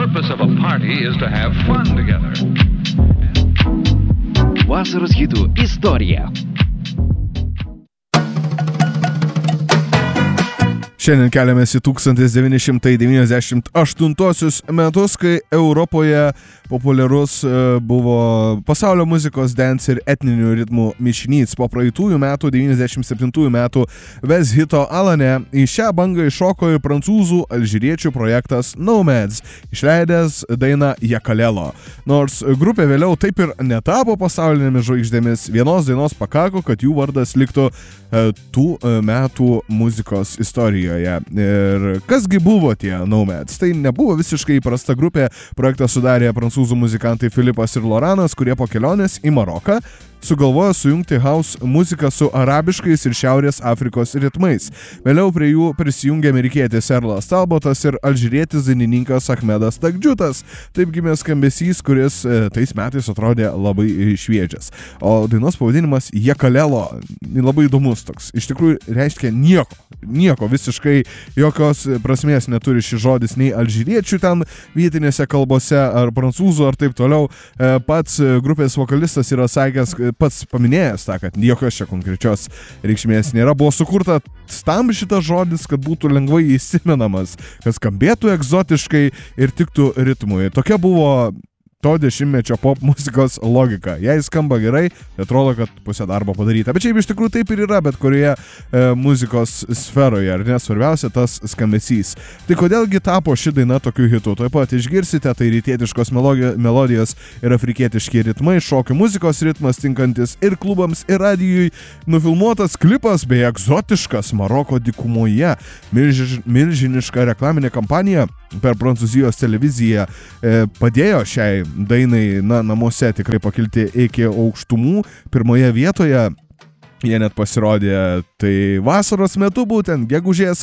purpose of a party is to have fun together. Vasaros hitų istorija. Šiandien keliamės į 1998 metus, kai Europoje populiarus buvo pasaulio muzikos, dance ir etninių ritmų mišinys. Po praeitųjų metų, 97 metų West hito Alane į šią bangą iššoko ir prancūzų alžyriečių projektas Nomads, išleidęs dainą Yakalelo. Nors grupė vėliau taip ir netapo pasaulinėmis žvaigždėmis, vienos dainos pakako, kad jų vardas liktų tų metų muzikos istorijoje. Ir kasgi buvo tie Nomads? Tai nebuvo visiškai įprasta grupė, projektą sudarė prancūzų muzikantai Filipas ir Loranas, kurie po kelionės į Maroką sugalvojo sujungti house muziką su arabiškais ir Šiaurės Afrikos ritmais. Vėliau prie jų prisijungė amerikietis Erlas Talbotas ir alžyrietis dainininkas Ahmedas Tagdžiutas. Taip gimė skambesys, kuris tais metais atrodė labai šviežias. O dainos pavadinimas Yakalelo labai įdomus toks. Iš tikrųjų reiškia nieko visiškai, jokios prasmės neturi šis žodis nei alžyriečių ten vietinėse kalbose ar prancūzų ar taip toliau. Pats grupės vokalistas yra sakęs, pats paminėjęs tą, kad jokios čia konkrečios reikšmės nėra. Buvo sukurta tam šitas žodis, kad būtų lengvai įsimenamas, kad skambėtų egzotiškai ir tiktų ritmui. Tokia buvo to dešimtmečio pop muzikos logika. Jei skamba gerai, atrodo, kad pusė darbo padaryta. Bet šiaip iš tikrųjų taip ir yra bet kurioje muzikos sferoje, ar ne, svarbiausia tas skambesys. Tai kodėlgi tapo ši daina tokiu hitu? Taip pat išgirsite, tai rytietiškos melodijos ir afrikietiški ritmai, šokių muzikos ritmas tinkantis ir klubams, ir radijui, nufilmuotas klipas bei egzotiškas Maroko dykumoje, milžiniška reklaminė kampanija per Prancūzijos televiziją padėjo šiai dainai namuose tikrai pakilti iki aukštumų. Pirmoje vietoje jie net pasirodė, tai vasaros metu būtent gegužės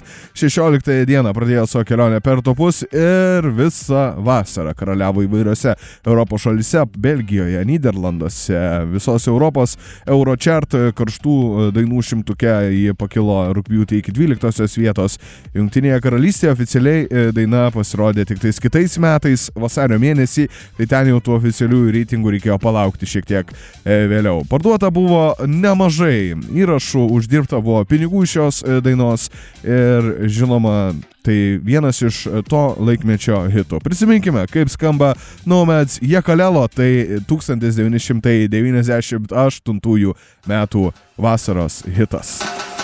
16 dieną pradėjo savo kelionę per topus ir visą vasarą karaliavo įvairiose Europos šalyse, Belgijoje, Nyderlanduose, visos Europos Eurochart karštų dainų šimtuke jie pakilo rugpjūtį iki 12 vietos. Jungtinėje karalystėje oficialiai daina pasirodė tik tais kitais metais, vasario mėnesį, tai ten jau tų oficialių reitingų reikėjo palaukti šiek tiek vėliau. Parduota buvo nemažai įrašų, uždirbta buvo pinigų iš šios dainos ir žinoma, tai vienas iš to laikmečio hitų. Prisiminkime, kaip skamba Nomads Yakalelo, tai 1998 metų vasaros hitas.